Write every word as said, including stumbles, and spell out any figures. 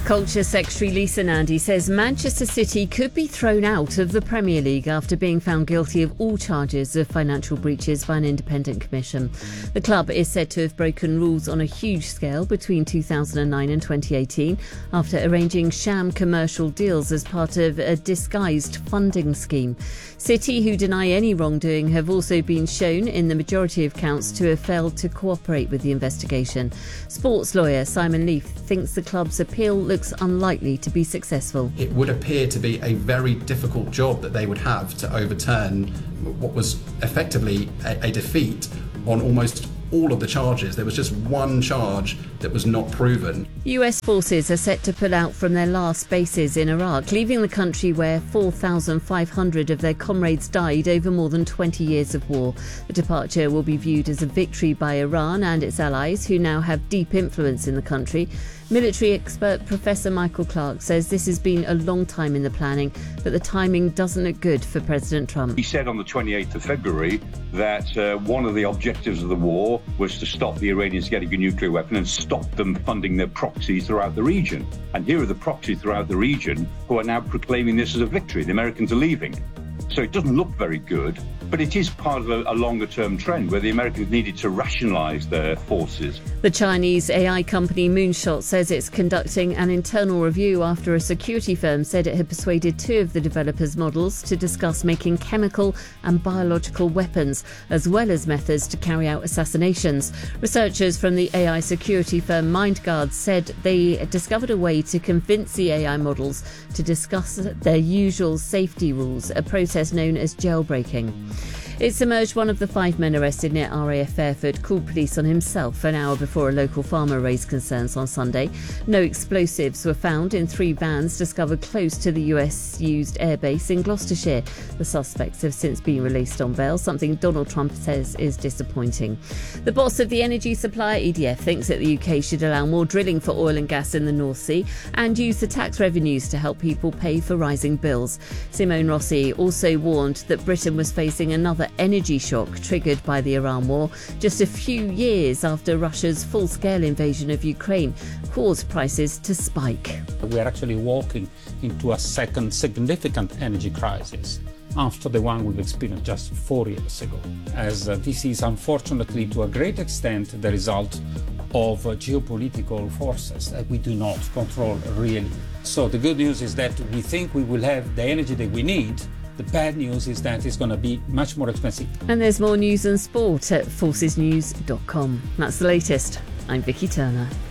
Culture Secretary Lisa Nandy says Manchester City could be thrown out of the Premier League after being found guilty of all charges of financial breaches by an independent commission. The club is said to have broken rules on a huge scale between two thousand nine and twenty eighteen after arranging sham commercial deals as part of a disguised funding scheme. City, who deny any wrongdoing, have also been shown in the majority of counts to have failed to cooperate with the investigation. Sports lawyer Simon Leaf thinks the club's appeal looks unlikely to be successful. It would appear to be a very difficult job that they would have to overturn what was effectively a, a defeat on almost all of the charges. There was just one charge that was not proven. U S forces are set to pull out from their last bases in Iraq, leaving the country where four thousand five hundred of their comrades died over more than twenty years of war. The departure will be viewed as a victory by Iran and its allies, who now have deep influence in the country. Military expert Professor Michael Clark says this has been a long time in the planning, but the timing doesn't look good for President Trump. He said on the twenty-eighth of February that uh, one of the objectives of the war was to stop the Iranians getting a nuclear weapon and stop them funding their proxies throughout the region. And here are the proxies throughout the region who are now proclaiming this as a victory. The Americans are leaving. So it doesn't look very good, but it is part of a, a longer-term trend where the Americans needed to rationalise their forces. The Chinese A I company Moonshot says it's conducting an internal review after a security firm said it had persuaded two of the developers' models to discuss making chemical and biological weapons, as well as methods to carry out assassinations. Researchers from the A I security firm MindGuard said they discovered a way to convince the A I models to discuss their usual safety rules, a process known as jailbreaking. It's emerged one of the five men arrested near R A F Fairford called police on himself an hour before a local farmer raised concerns on Sunday. No explosives were found in three vans discovered close to the U S-used airbase in Gloucestershire. The suspects have since been released on bail, something Donald Trump says is disappointing. The boss of the energy supplier E D F thinks that the U K should allow more drilling for oil and gas in the North Sea and use the tax revenues to help people pay for rising bills. Simone Rossi also warned that Britain was facing another energy shock triggered by the Iran war, just a few years after Russia's full-scale invasion of Ukraine caused prices to spike. We are actually walking into a second significant energy crisis after the one we've experienced just four years ago, as uh, this is unfortunately to a great extent the result of uh, geopolitical forces that we do not control really. So the good news is that we think we will have the energy that we need. The bad news is that it's going to be much more expensive. And there's more news and sport at forces news dot com. That's the latest. I'm Vicky Turner.